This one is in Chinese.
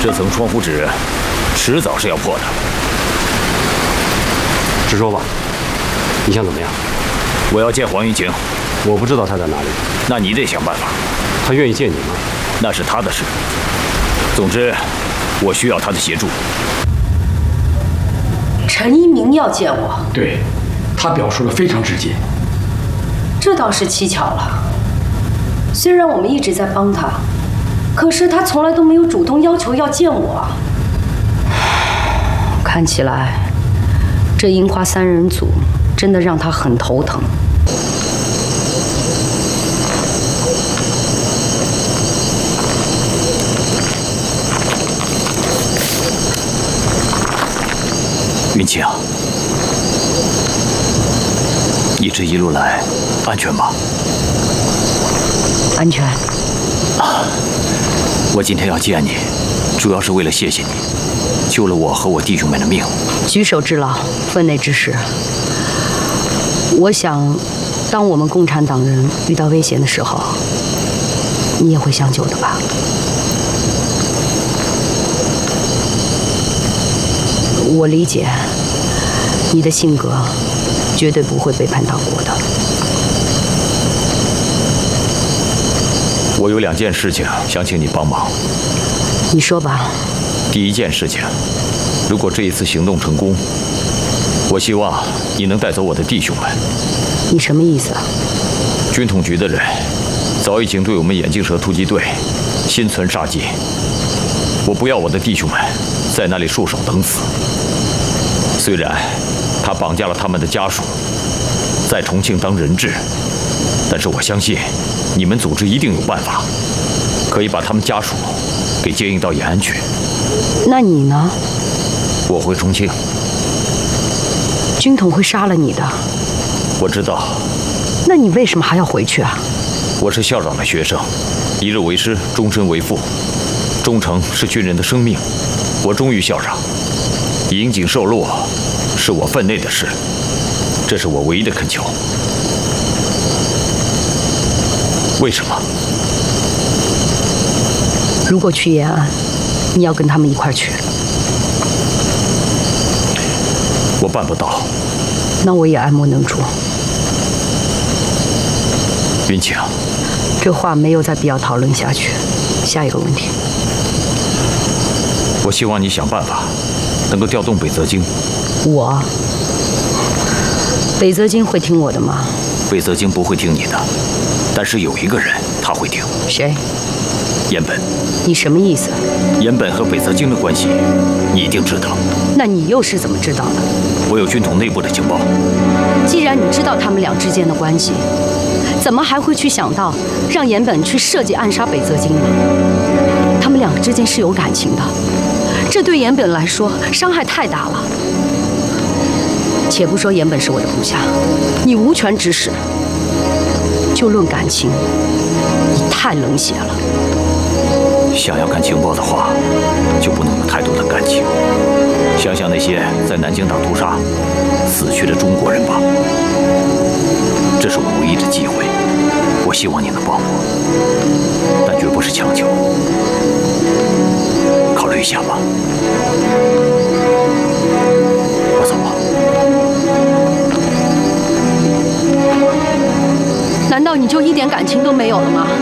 这层窗户纸迟早是要破的。 直说吧，你想怎么样？ 我要见黄云晴。 我不知道他在哪里。 那你得想办法。 他愿意见你吗？ 那是他的事。总之，我需要他的协助。 陈一鸣要见我， 对，他表述的非常直接。 这倒是蹊跷了。虽然我们一直在帮他，可是他从来都没有主动要求要见我。看起来，这樱花三人组真的让他很头疼。 云晴，你这一路来安全吗？ 安全。 我今天要见你，主要是为了谢谢你，救了我和我弟兄们的命。 举手之劳，分内之事。我想，当我们共产党人遇到危险的时候，你也会相救的吧？我理解，你的性格绝对不会背叛党国的。 我有2件事情想请你帮忙。 你说吧。 第一件事情，如果这一次行动成功，我希望你能带走我的弟兄们。 你什么意思啊？ 军统局的人早已经对我们眼镜蛇突击队心存杀机，我不要我的弟兄们在那里束手等死。虽然他绑架了他们的家属，在重庆当人质，但是我相信你们组织一定有办法，可以把他们家属给接应到延安去。 那你呢？ 我回重庆。 军统会杀了你的。 我知道。 那你为什么还要回去啊？ 我是校长的学生，一日为师，终身为父。忠诚是军人的生命，我忠于校长。引颈受戮是我分内的事，这是我唯一的恳求。为什么？ 如果去延安，你要跟他们一块去。 我办不到。 那我也爱莫能助。 云晴， 这话没有再必要讨论下去。下一个问题。 我希望你想办法，能够调动北泽京。 我？北泽京会听我的吗？ 北泽京不会听你的，但是有一个人他会听。 谁？ 岩本。 你什么意思？ 岩本和北泽京的关系，你一定知道。 那你又是怎么知道的？ 我有军统内部的情报。 既然你知道他们俩之间的关系，怎么还会去想到让岩本去设计暗杀北泽京呢？他们两个之间是有感情的，这对岩本来说伤害太大了。且不说岩本是我的部下，你无权指使。就论感情，你太冷血了。 想要看情报的话，就不能有太多的感情。想想那些在南京大屠杀死去的中国人吧，这是我唯一的机会。我希望你能帮我，但绝不是强求。考虑一下吧。我走了。 难道你就一点感情都没有了吗？